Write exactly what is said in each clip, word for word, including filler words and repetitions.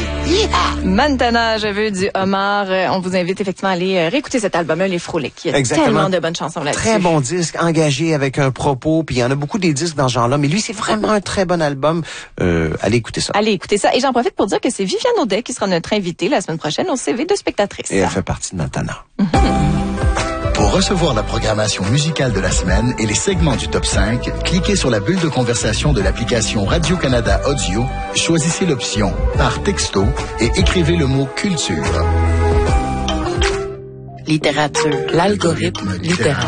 Yeah! Montana, je veux du homard. Euh, on vous invite effectivement à aller euh, réécouter cet album-là, Les Frolics. Il y a Exactement. tellement de bonnes chansons là-dessus. Très bon disque, engagé avec un propos, puis il y en a beaucoup des disques dans ce genre-là, mais lui, c'est vraiment un très bon album. Euh, allez écouter ça. Allez écouter ça. Et j'en profite pour dire que c'est Viviane Audet qui sera notre invitée la semaine prochaine au C V de spectatrice. Et elle fait partie de Montana. Mm-hmm. Pour recevoir la programmation musicale de la semaine et les segments du top cinq, cliquez sur la bulle de conversation de l'application Radio-Canada Audio, choisissez l'option par texto et écrivez le mot culture. Littérature, l'algorithme littéraire.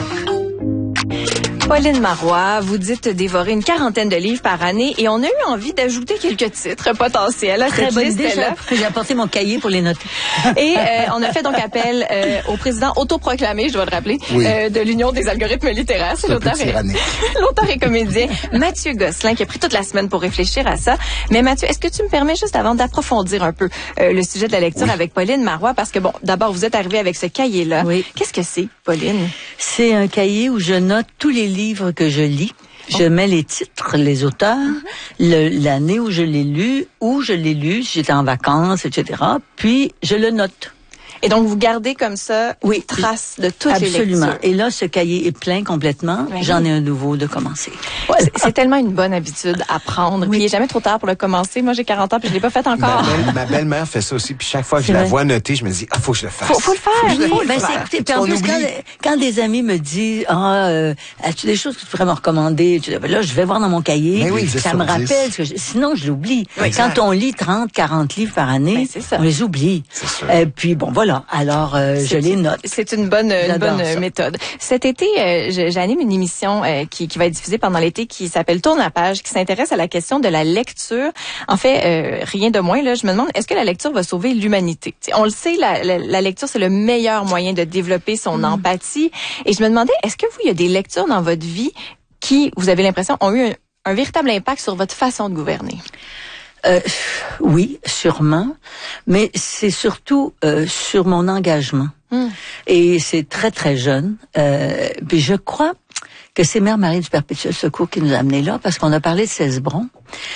Pauline Marois, vous dites dévorer une quarantaine de livres par année et on a eu envie d'ajouter quelques titres potentiels à cette liste-là. J'ai apporté mon cahier pour les noter. Et euh, on a fait donc appel euh, au président autoproclamé, je dois le rappeler, oui. euh, de l'Union des algorithmes littéraires. C'est l'auteur et, l'auteur et comédien Mathieu Gosselin qui a pris toute la semaine pour réfléchir à ça. Mais Mathieu, est-ce que tu me permets juste avant d'approfondir un peu euh, le sujet de la lecture oui. avec Pauline Marois? Parce que bon, d'abord, vous êtes arrivé avec ce cahier-là. Oui. Qu'est-ce que c'est, Pauline? C'est un cahier où je note tous les livres que je lis. Je mets les titres, les auteurs, le, l'année où je l'ai lu, où je l'ai lu, si j'étais en vacances, et cetera. Puis, je le note. Et donc, vous gardez comme ça oui, une trace de toutes absolument. les lectures. Absolument. Et là, ce cahier est plein complètement. Oui. J'en ai un nouveau de commencer. Voilà. C'est, c'est tellement une bonne habitude à prendre. Oui. Puis il n'est jamais trop tard pour le commencer. Moi, j'ai quarante ans puis je l'ai pas fait encore. Ma, belle, ma belle-mère fait ça aussi. Puis chaque fois que c'est je vrai. la vois noter, je me dis, ah, faut que je le fasse. Faut, faut le faire. Faut oui, faut le ben, faire. C'est, puis en plus, quand, quand des amis me disent, ah, euh, as-tu des choses que tu pourrais me recommander? Là, je vais voir dans mon cahier. Oui, ça me rappelle. Que je, sinon, je l'oublie. Oui, quand exact. On lit trente, quarante livres par année, ben, on les oublie. Et euh, puis, bon, voilà. Alors, euh, je les note. C'est une bonne, une bonne ça. méthode. Cet été, euh, j'anime une émission euh, qui, qui va être diffusée pendant l'été qui s'appelle Tourne la page, qui s'intéresse à la question de la lecture. En fait, euh, rien de moins, là, je me demande, est-ce que la lecture va sauver l'humanité? T'sais, on le sait, la, la, la lecture, c'est le meilleur moyen de développer son mmh. empathie. Et je me demandais, est-ce que vous, il y a des lectures dans votre vie qui, vous avez l'impression, ont eu un, un véritable impact sur votre façon de gouverner? Euh, oui, sûrement, mais c'est surtout euh, sur mon engagement. Hum. Et c'est très, très jeune. Euh, puis je crois que c'est Mère Marie du Perpétuel Secours qui nous a amenés là, parce qu'on a parlé de Cesbron.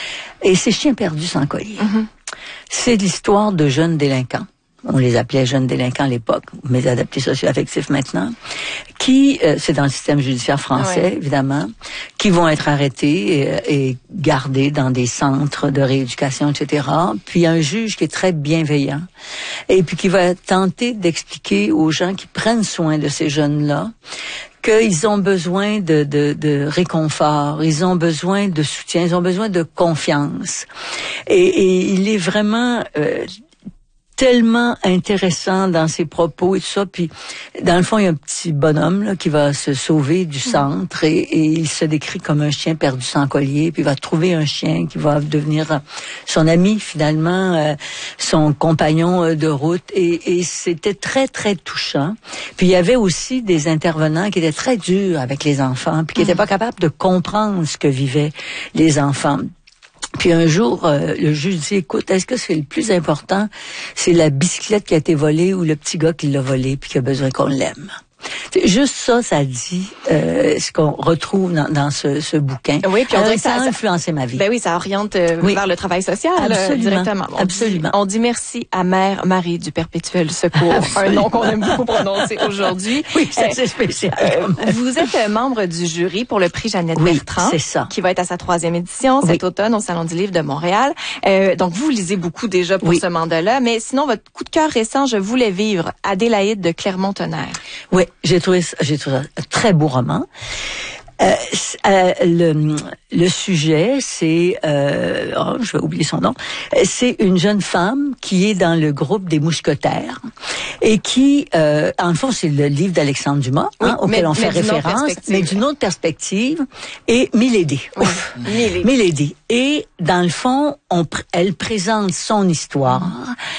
Et ces chiens perdus sans collier. Hum. C'est l'histoire de jeunes délinquants. On les appelait jeunes délinquants à l'époque, mais adaptés socio-affectifs maintenant, qui, euh, c'est dans le système judiciaire français, ouais. évidemment, qui vont être arrêtés et, et gardés dans des centres de rééducation, et cetera. Puis il y a un juge qui est très bienveillant et puis qui va tenter d'expliquer aux gens qui prennent soin de ces jeunes-là qu'ils ont besoin de, de, de réconfort, ils ont besoin de soutien, ils ont besoin de confiance. Et, et il est vraiment... Euh, tellement intéressant dans ses propos et tout ça. Puis, dans le fond, il y a un petit bonhomme là, qui va se sauver du centre et, et il se décrit comme un chien perdu sans collier. Puis, il va trouver un chien qui va devenir son ami, finalement, euh, son compagnon euh, de route. Et, et c'était très, très touchant. Puis, il y avait aussi des intervenants qui étaient très durs avec les enfants puis qui n'étaient pas capables de comprendre ce que vivaient les enfants. Puis un jour, euh, le juge dit, écoute, est-ce que c'est le plus important, c'est la bicyclette qui a été volée ou le petit gars qui l'a volée puis qui a besoin qu'on l'aime? C'est juste ça, ça dit euh, ce qu'on retrouve dans, dans ce, ce bouquin. Oui, puis on dirait que ça ça a influencé ma vie. Ben oui, ça oriente euh, oui. vers le travail social absolument, euh, directement. On absolument. Dit, on dit merci à Mère Marie du Perpétuel Secours, absolument. Un nom qu'on aime beaucoup prononcer aujourd'hui. Oui, c'est assez spécial. Euh, vous êtes membre du jury pour le prix Jeannette oui, Bertrand, c'est ça. qui va être à sa troisième édition cet oui. automne au Salon du Livre de Montréal. Euh, donc vous lisez beaucoup déjà pour oui. ce mandat-là, mais sinon votre coup de cœur récent, Je voulais vivre, Adélaïde de Clermont-Tonnerre. Oui, j'ai trouvé ça. J'ai trouvé un très beau roman. Euh, euh, le, le sujet, c'est, euh, oh, je vais oublier son nom, c'est une jeune femme qui est dans le groupe des mousquetaires et qui, euh, en fond, c'est le livre d'Alexandre Dumas, oui, hein, auquel mais, on fait référence, mais d'une autre perspective, et Milady. Oui, Milady. Milady. Et dans le fond, on, elle présente son histoire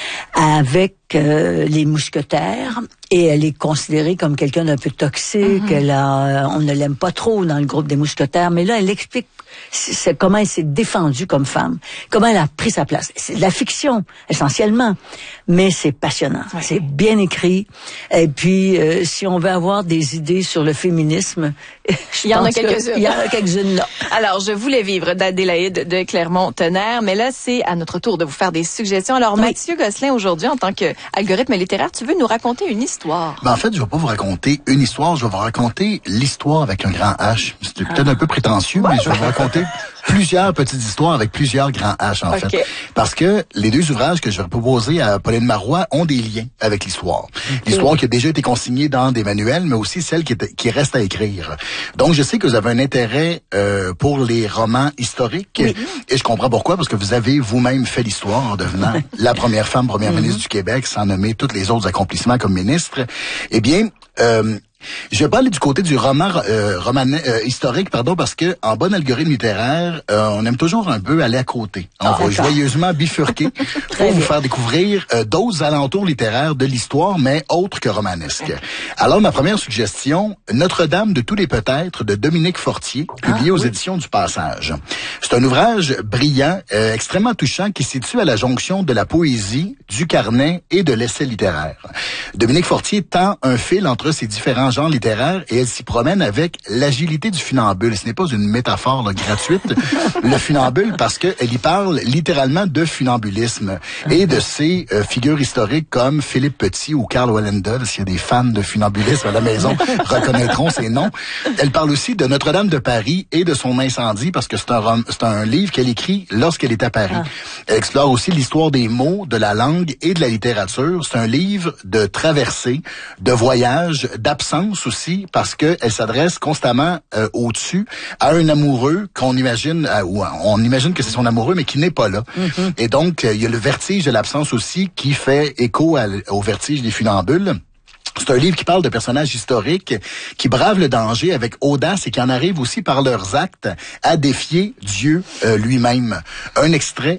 avec euh, les mousquetaires et elle est considérée comme quelqu'un d'un peu toxique. Mm-hmm. Elle a, on ne l'aime pas trop dans le groupe des mousquetaires, mais là, elle explique c'est comment elle s'est défendue comme femme, comment elle a pris sa place. C'est de la fiction, essentiellement, mais c'est passionnant. Ouais. C'est bien écrit. Et puis, euh, si on veut avoir des idées sur le féminisme, Il y en a quelques-unes. Il y en a quelques-unes là. Alors, je voulais vivre d'Adélaïde de Clermont-Tonnerre, mais là, c'est à notre tour de vous faire des suggestions. Alors, oui. Mathieu Gosselin, aujourd'hui, en tant qu'algorithme littéraire, tu veux nous raconter une histoire? Ben, en fait, je vais pas vous raconter une histoire, je vais vous raconter l'histoire avec un grand H. C'est peut-être ah. un peu prétentieux, ouais. mais je vais vous raconter plusieurs petites histoires avec plusieurs grands H, en okay. fait. Parce que les deux ouvrages que je vais proposer à Pauline Marois ont des liens avec l'histoire. Okay. L'histoire qui a déjà été consignée dans des manuels, mais aussi celle qui, est, qui reste à écrire. Donc, je sais que vous avez un intérêt euh, pour les romans historiques. Oui. Et je comprends pourquoi, parce que vous avez vous-même fait l'histoire en devenant la première femme première mm-hmm. ministre du Québec, sans nommer tous les autres accomplissements comme ministre. Eh bien, euh, je vais pas aller du côté du roman euh, roman euh, historique, pardon, parce que en bon algorithme littéraire, euh, on aime toujours un peu aller à côté. On oh, va d'accord. joyeusement bifurquer pour vous faire découvrir euh, d'autres alentours littéraires de l'histoire, mais autres que romanesques. Alors, ma première suggestion, Notre-Dame de tous les peut-être de Dominique Fortier, publié ah, aux oui. éditions du Passage. C'est un ouvrage brillant, euh, extrêmement touchant, qui se situe à la jonction de la poésie, du carnet et de l'essai littéraire. Dominique Fortier tend un fil entre ces différents genres littéraires et elle s'y promène avec l'agilité du funambule. Ce n'est pas une métaphore là, gratuite, le funambule, parce qu'elle y parle littéralement de funambulisme et de ces euh, figures historiques comme Philippe Petit ou Karl Wallendal, s'il y a des fans de funambulisme à la maison, reconnaîtront ces noms. Elle parle aussi de Notre-Dame de Paris et de son incendie, parce que c'est un, c'est un livre qu'elle écrit lorsqu'elle est à Paris. Ah. Elle explore aussi l'histoire des mots, de la langue et de la littérature. C'est un livre de traversée, de voyage, d'absence aussi, parce que elle s'adresse constamment euh, au-dessus à un amoureux qu'on imagine, euh, ou on imagine que c'est son amoureux, mais qui n'est pas là. Mm-hmm. Et donc, euh, il y a le vertige de l'absence aussi qui fait écho à, au vertige des funambules. C'est un livre qui parle de personnages historiques qui bravent le danger avec audace et qui en arrivent aussi par leurs actes à défier Dieu euh, lui-même. Un extrait